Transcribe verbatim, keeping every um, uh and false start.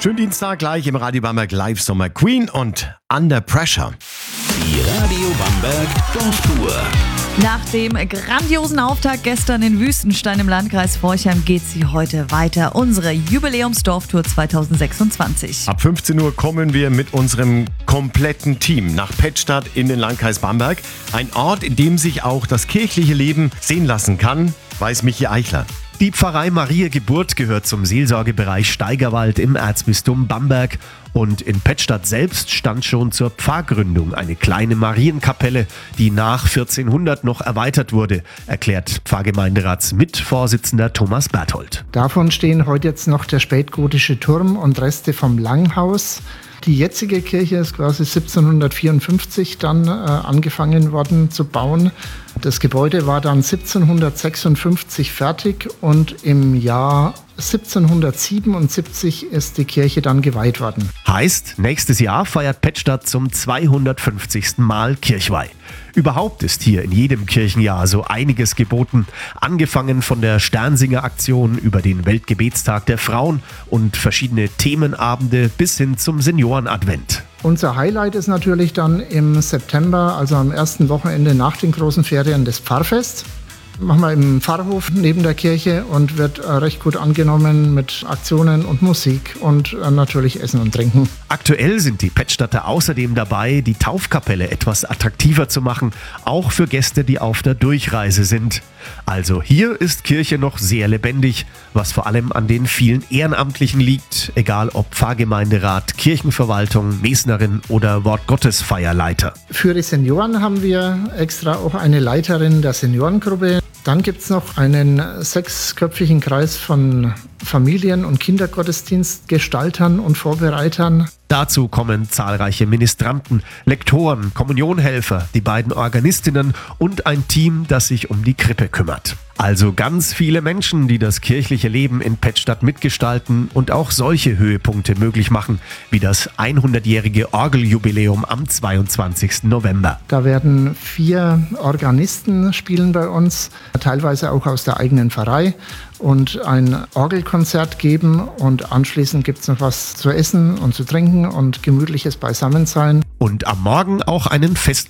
Schönen Dienstag gleich im Radio Bamberg Live Sommer Queen und Under Pressure. Die Radio Bamberg Dorftour. Nach dem grandiosen Auftakt gestern in Wüstenstein im Landkreis Forchheim geht sie heute weiter. Unsere Jubiläumsdorftour zwanzig sechsundzwanzig. Ab fünfzehn Uhr kommen wir mit unserem kompletten Team nach Pettstadt in den Landkreis Bamberg. Ein Ort, in dem sich auch das kirchliche Leben sehen lassen kann, weiß Michi Eichler. Die Pfarrei Maria Geburt gehört zum Seelsorgebereich Steigerwald im Erzbistum Bamberg. Und in Pettstadt selbst stand schon zur Pfarrgründung eine kleine Marienkapelle, die nach vierzehnhundert noch erweitert wurde, erklärt Pfarrgemeinderatsmitvorsitzender Thomas Berthold. Davon stehen heute jetzt noch der spätgotische Turm und Reste vom Langhaus. Die jetzige Kirche ist quasi siebzehnhundertvierundfünfzig dann äh, angefangen worden zu bauen. Das Gebäude war dann siebzehnhundertsechsundfünfzig fertig und im Jahr siebzehnhundertsiebenundsiebzig ist die Kirche dann geweiht worden. Heißt, nächstes Jahr feiert Pettstadt zum zweihundertfünfzigsten Mal Kirchweih. Überhaupt ist hier in jedem Kirchenjahr so einiges geboten. Angefangen von der Sternsinger-Aktion über den Weltgebetstag der Frauen und verschiedene Themenabende bis hin zum Seniorenadvent. Unser Highlight ist natürlich dann im September, also am ersten Wochenende nach den großen Ferien, das Pfarrfest. Machen wir im Pfarrhof neben der Kirche und wird recht gut angenommen mit Aktionen und Musik und natürlich Essen und Trinken. Aktuell sind die Pettstadter außerdem dabei, die Taufkapelle etwas attraktiver zu machen, auch für Gäste, die auf der Durchreise sind. Also hier ist Kirche noch sehr lebendig, was vor allem an den vielen Ehrenamtlichen liegt, egal ob Pfarrgemeinderat, Kirchenverwaltung, Mesnerin oder Wortgottesfeierleiter. Für die Senioren haben wir extra auch eine Leiterin der Seniorengruppe. Dann gibt es noch einen sechsköpfigen Kreis von Familien- und Kindergottesdienstgestaltern und Vorbereitern. Dazu kommen zahlreiche Ministranten, Lektoren, Kommunionhelfer, die beiden Organistinnen und ein Team, das sich um die Krippe kümmert. Also ganz viele Menschen, die das kirchliche Leben in Pettstadt mitgestalten und auch solche Höhepunkte möglich machen, wie das hundertjährige Orgeljubiläum am zweiundzwanzigsten November. Da werden vier Organisten spielen bei uns, teilweise auch aus der eigenen Pfarrei, und ein Orgelkonzert geben und anschließend gibt es noch was zu essen und zu trinken und gemütliches Beisammensein. Und am Morgen auch einen Fest